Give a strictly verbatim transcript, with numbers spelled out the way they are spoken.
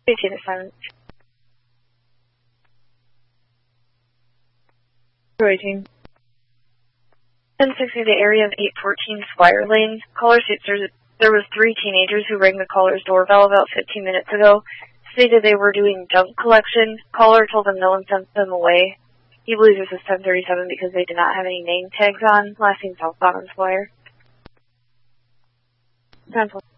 eighteen assignment. eighteen. ten sixty, the area of eight fourteen Squire Lane. Caller states there, there was three teenagers who rang the caller's doorbell about fifteen minutes ago. Stated they were doing junk collection. Caller told them no one sent them away. He believes this is ten thirty-seven because they did not have any name tags on. Last seen southbound on Squire. ten